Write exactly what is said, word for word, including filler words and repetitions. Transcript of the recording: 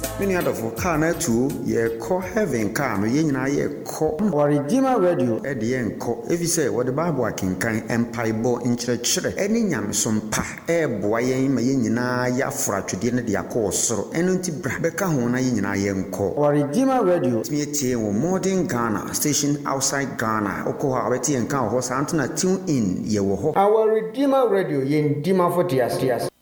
Many other for car na two ye call heaven car no yen na ye call our Redeemer Radio e de yen call if you say what the Bible can kan empire bo in chire any nyamsom pa e boa yen ma yen nyina ya fra twede ne de akọ soro eno nti bra beka ho na yen nyina yen call our Redeemer Radio me tie wo modern Ghana station outside Ghana okọ ha beti yen kan ho sa antena tune in ye wo ho our Redeemer Radio yen dima for tias tias